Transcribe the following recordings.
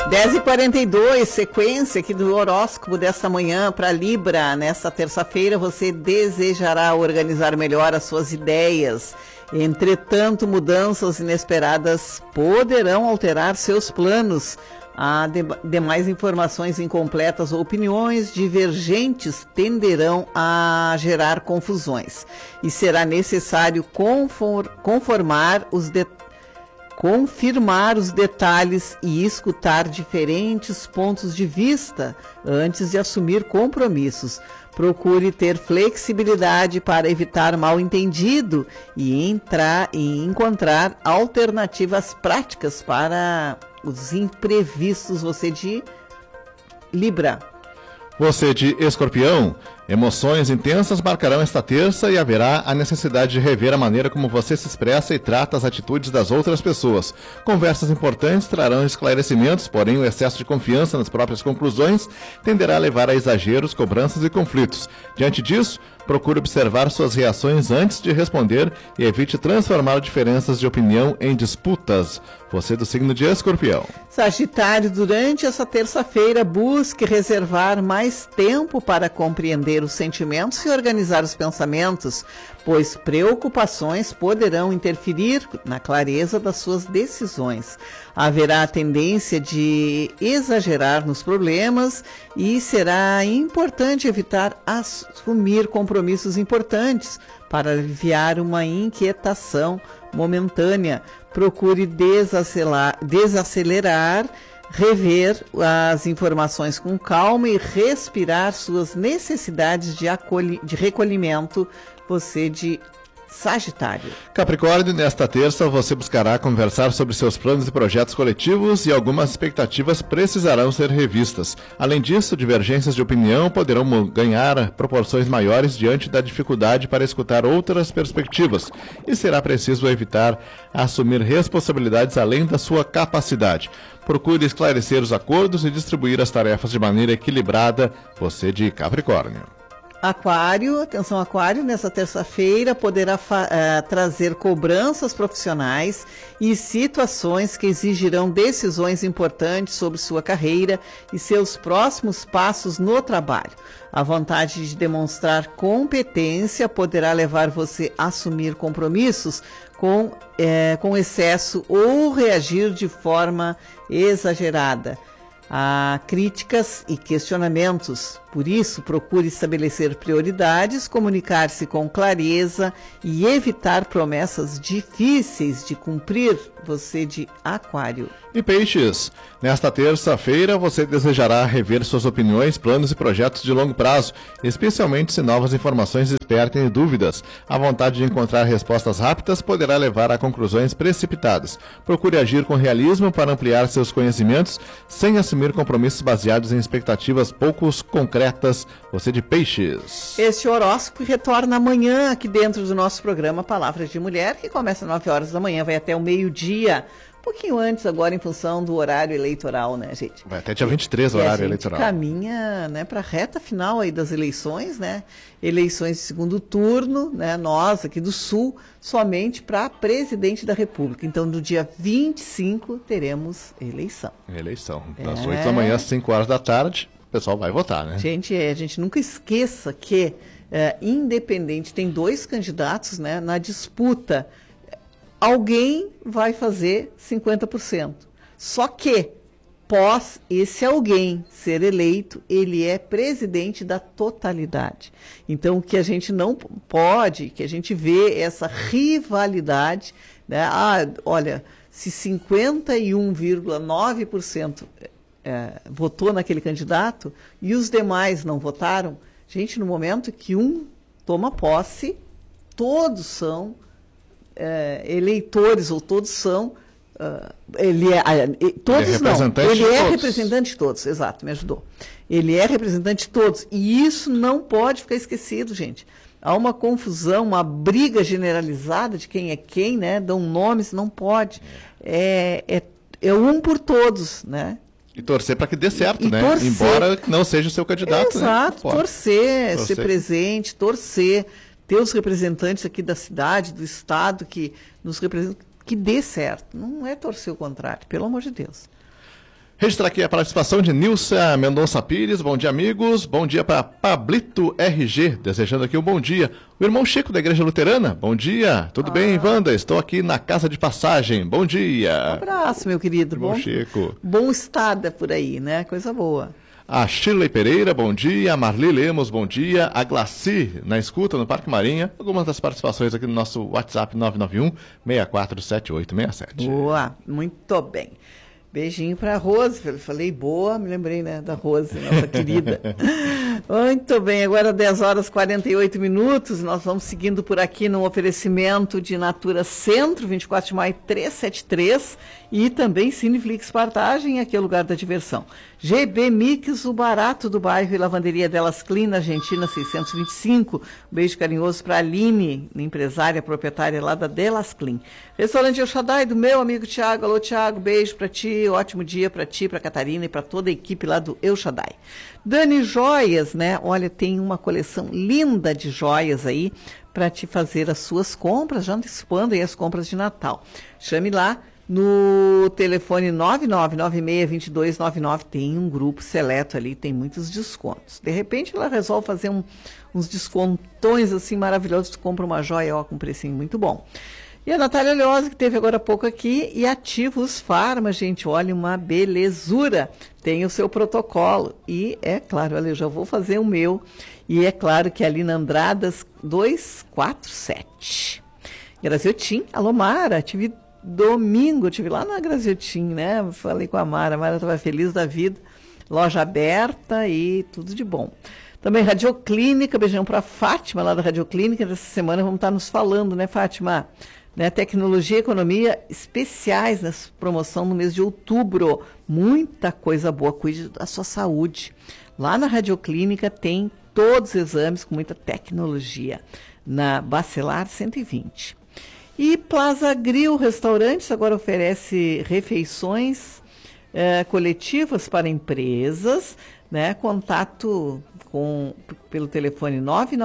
10h42, sequência aqui do horóscopo desta manhã para Libra. Nesta terça-feira você desejará organizar melhor as suas ideias. Entretanto, mudanças inesperadas poderão alterar seus planos. Há demais informações incompletas ou opiniões divergentes tenderão a gerar confusões. E será necessário confirmar os detalhes e escutar diferentes pontos de vista antes de assumir compromissos. Procure ter flexibilidade para evitar mal-entendido e encontrar alternativas práticas para os imprevistos. Você de Libra. Você de Escorpião, emoções intensas marcarão esta terça e haverá a necessidade de rever a maneira como você se expressa e trata as atitudes das outras pessoas. Conversas importantes trarão esclarecimentos, porém o excesso de confiança nas próprias conclusões tenderá a levar a exageros, cobranças e conflitos. Diante disso, procure observar suas reações antes de responder e evite transformar diferenças de opinião em disputas. Você do signo de Escorpião. Sagitário, durante essa terça-feira, busque reservar mais tempo para compreender os sentimentos e organizar os pensamentos, pois preocupações poderão interferir na clareza das suas decisões. Haverá a tendência de exagerar nos problemas e será importante evitar assumir compromissos importantes para aliviar uma inquietação momentânea. Procure desacelerar, rever as informações com calma e respirar suas necessidades de recolhimento. Você de Sagitário. Capricórnio, nesta terça você buscará conversar sobre seus planos e projetos coletivos e algumas expectativas precisarão ser revistas. Além disso, divergências de opinião poderão ganhar proporções maiores diante da dificuldade para escutar outras perspectivas e será preciso evitar assumir responsabilidades além da sua capacidade. Procure esclarecer os acordos e distribuir as tarefas de maneira equilibrada. Você de Capricórnio. Aquário, atenção Aquário, nessa terça-feira poderá trazer cobranças profissionais e situações que exigirão decisões importantes sobre sua carreira e seus próximos passos no trabalho. A vontade de demonstrar competência poderá levar você a assumir compromissos com excesso ou reagir de forma exagerada a críticas e questionamentos. Por isso, procure estabelecer prioridades, comunicar-se com clareza e evitar promessas difíceis de cumprir. Você de Aquário. E Peixes, nesta terça-feira você desejará rever suas opiniões, planos e projetos de longo prazo, especialmente se novas informações despertem dúvidas. A vontade de encontrar respostas rápidas poderá levar a conclusões precipitadas. Procure agir com realismo para ampliar seus conhecimentos, sem assumir compromissos baseados em expectativas pouco concretas. Você de Peixes. Este horóscopo retorna amanhã aqui dentro do nosso programa Palavras de Mulher, que começa às 9 horas da manhã, vai até o meio-dia. Um pouquinho antes agora em função do horário eleitoral, né, gente? Vai até dia 23 o horário eleitoral. Caminha, né, para a reta final aí das eleições, né? Eleições de segundo turno, né? Nós aqui do Sul, somente para presidente da República. Então, no dia 25 teremos eleição. Eleição. Das 8 da manhã às 5 horas da tarde, o pessoal vai votar, né? Gente, a gente nunca esqueça que independente, tem dois candidatos, né, na disputa. Alguém vai fazer 50%. Só que, pós esse alguém ser eleito, ele é presidente da totalidade. Então, o que a gente não pode, que a gente vê essa rivalidade, né? Olha, se 51,9% votou naquele candidato e os demais não votaram, gente, no momento que um toma posse, todos são eleitores, ou todos são, todos não, ele é representante de todos, exato, me ajudou. Ele é representante de todos, e isso não pode ficar esquecido, gente. Há uma confusão, uma briga generalizada de quem é quem, né? Dão nomes, não pode. É um por todos, né? E torcer para que dê certo, né? Torcer. Embora não seja o seu candidato. Exato, né? Torcer, ser presente, torcer. Ter os representantes aqui da cidade, do estado, que nos representam, que dê certo. Não é torcer o contrário, pelo amor de Deus. Registrar aqui a participação de Nilce Mendonça Pires. Bom dia, amigos. Bom dia para Pablito RG, desejando aqui um bom dia. O irmão Chico da Igreja Luterana. Bom dia. Tudo bem, Wanda? Estou aqui na casa de passagem. Bom dia. Um abraço, meu querido. Irmão Chico. Bom estada por aí, né? Coisa boa. A Shirley Pereira, bom dia. A Marli Lemos, bom dia. A Glaci, na escuta, no Parque Marinha. Algumas das participações aqui no nosso WhatsApp 991-647867. Boa, muito bem. Beijinho para a Rose. Falei boa, me lembrei, né, da Rose, nossa querida. Muito bem, agora 10 horas e 48 minutos. Nós vamos seguindo por aqui no oferecimento de Natura Centro, 24 de maio 373. E também Cineflix Partagem, aqui é o lugar da diversão. GB Mix, o barato do bairro, e Lavanderia Delas Clean, na Argentina 625. Um beijo carinhoso para a Aline, empresária, proprietária lá da Delas Clean. Restaurante El Shaddai, do meu amigo Tiago. Alô, Tiago, beijo para ti, ótimo dia para ti, para a Catarina e para toda a equipe lá do El Shaddai. Dani Joias, né? Olha, tem uma coleção linda de joias aí para te fazer as suas compras, já antecipando aí as compras de Natal. Chame lá no telefone 99962299, tem um grupo seleto ali, tem muitos descontos. De repente ela resolve fazer uns descontões assim maravilhosos, tu compra uma joia ó, com um precinho muito bom. E a Natália Leosa, que teve agora há pouco aqui, e Ativos Farma, gente, olha, uma belezura. Tem o seu protocolo. E, é claro, olha, eu já vou fazer o meu. E é claro que ali na Andradas 247. Graziotin, alô Mara, tive lá na Graziotin, né? Falei com a Mara estava feliz da vida. Loja aberta e tudo de bom. Também Radioclínica, beijão para Fátima, lá da Radioclínica. Dessa semana vamos estar nos falando, né, Fátima? Né, tecnologia e economia especiais nessa promoção no mês de outubro. Muita coisa boa, cuide da sua saúde. Lá na Radioclínica tem todos os exames com muita tecnologia. Na Bacelar 120. E Plaza Grill Restaurantes agora oferece refeições coletivas para empresas, né? Contato pelo telefone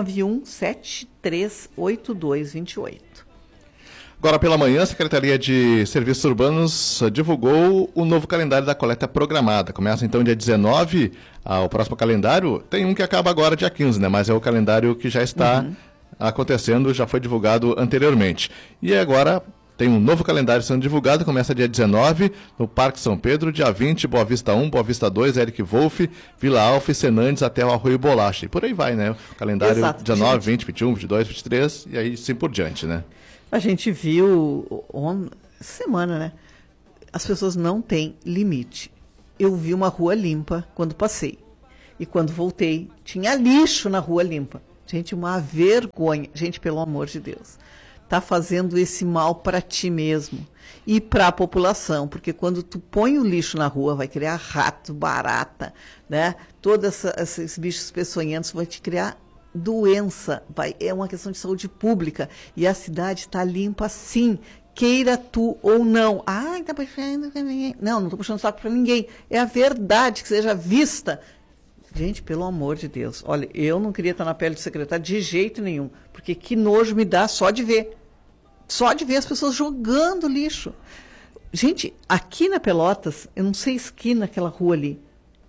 991-738228. Agora pela manhã, a Secretaria de Serviços Urbanos divulgou o novo calendário da coleta programada. Começa então dia 19, o próximo calendário. Tem um que acaba agora dia 15, né? Mas é o calendário que já está acontecendo, já foi divulgado anteriormente. E agora tem um novo calendário sendo divulgado, começa dia 19, no Parque São Pedro, dia 20, Boa Vista 1, Boa Vista 2, Eric Wolff, Vila Alfa e Senandes até o Arroio Bolacha. E por aí vai, né? O calendário Exato, 19, gente. 20, 21, 22, 23 e aí sim por diante, né? A gente viu semana, né? As pessoas não têm limite. Eu vi uma rua limpa quando passei. E quando voltei, tinha lixo na rua limpa. Gente, uma vergonha. Gente, pelo amor de Deus. Tá fazendo esse mal para ti mesmo. E para a população. Porque quando tu põe o lixo na rua, vai criar rato, barata, né? Todos esses bichos peçonhentos vão te criar doença, é uma questão de saúde pública e a cidade está limpa sim, queira tu ou não. Tá puxando pra ninguém. Não estou puxando saco para ninguém, é a verdade que seja vista. Gente, pelo amor de Deus, olha, eu não queria estar na pele do secretário de jeito nenhum, porque que nojo me dá só de ver as pessoas jogando lixo. Gente, aqui na Pelotas, eu não sei esquina aquela rua ali,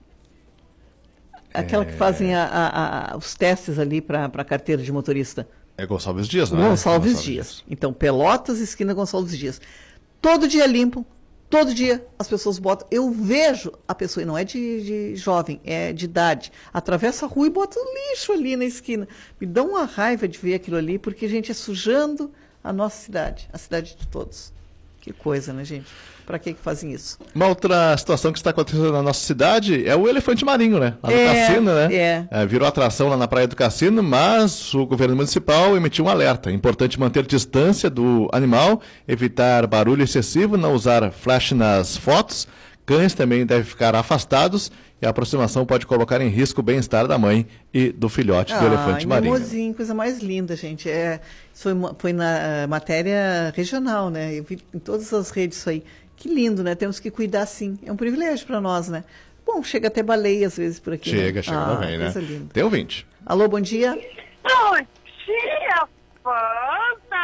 aquela que fazem os testes ali para a carteira de motorista. É Gonçalves Dias, não é? Gonçalves Dias. Então, Pelotas, esquina Gonçalves Dias. Todo dia limpam, todo dia as pessoas botam. Eu vejo a pessoa, e não é de jovem, é de idade, atravessa a rua e bota o lixo ali na esquina. Me dá uma raiva de ver aquilo ali, porque, gente, é sujando a nossa cidade, a cidade de todos. Que coisa, né, gente? Para que fazem isso? Uma outra situação que está acontecendo na nossa cidade é o elefante marinho, né? Lá no Cassino, né? Virou atração lá na praia do Cassino, mas o governo municipal emitiu um alerta. É importante manter distância do animal, evitar barulho excessivo, não usar flash nas fotos. Cães também devem ficar afastados e a aproximação pode colocar em risco o bem-estar da mãe e do filhote do elefante marinho. Mimosinho, coisa mais linda, gente. Foi na matéria regional, né? Eu vi em todas as redes isso aí. Que lindo, né? Temos que cuidar sim. É um privilégio para nós, né? Bom, chega até baleia às vezes por aqui. Chega também, né? Linda. Tem ouvinte. Alô, bom dia. Bom dia, Wanda!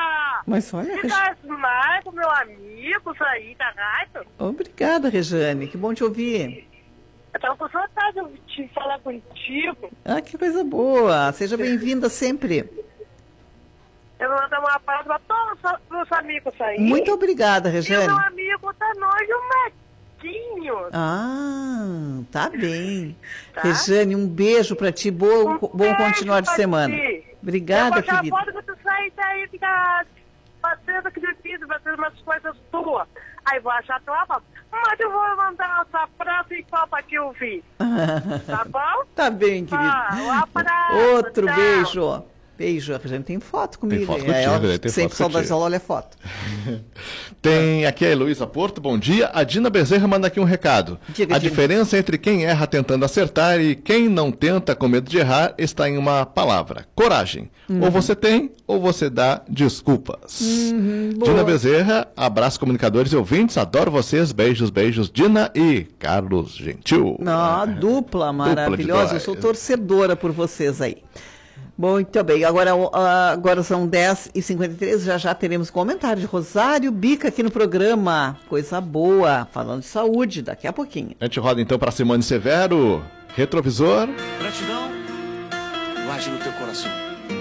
Mas olha... E mais pro meu amigo, isso aí, da rádio. Obrigada, Rejane. Que bom te ouvir. Eu tava com vontade de falar contigo. Ah, que coisa boa. Seja bem-vinda sempre. Eu vou mandar uma palavra para todos os meus amigos aí. Muito obrigada, E o Rejane. meu amigo tá nós, o Marquinho. Ah, tá bem. Tá? Rejane, um beijo pra ti. Bom continuar de semana. Obrigada, eu vou querida. foto que tu sai daí, fica fazendo aquele vídeo, fazendo umas coisas tuas. Aí vou achar tua foto. Mas eu vou mandar essa frase igual pra te ouvir. Tá bom? Tá bem, querida. Um abraço. Outro tchau. beijo. Beijo. A gente tem foto comigo. Tem foto contigo, tem sempre foto só das contigo. olha foto. Tem aqui a Heloísa Porto, bom dia. A Dina Bezerra manda aqui um recado. Diga, a Dina. diferença entre quem erra tentando acertar e quem não tenta com medo de errar está em uma palavra: coragem. Ou você tem, ou você dá desculpas. Boa. Dina Bezerra, abraço comunicadores e ouvintes, adoro vocês, beijos, beijos, Dina e Carlos Gentil. Dupla maravilhosa. Eu sou demais. torcedora por vocês aí. Muito bem, agora são 10h53, já teremos comentário de Rosário Bica aqui no programa. Coisa boa, falando de saúde, daqui a pouquinho. A gente roda então para Simone Severo, retrovisor. Gratidão, guarde no teu coração.